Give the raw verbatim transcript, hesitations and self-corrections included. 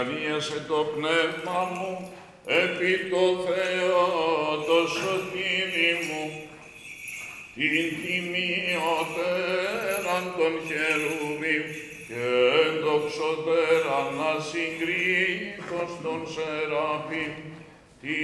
Αλίασε το πνεύμα μου, επί το Θεό το σωτήρι μου, την τιμιωτέραν των χερουβίμ και εντοξωτέραν ασυγκρίτως των σεράφιμ,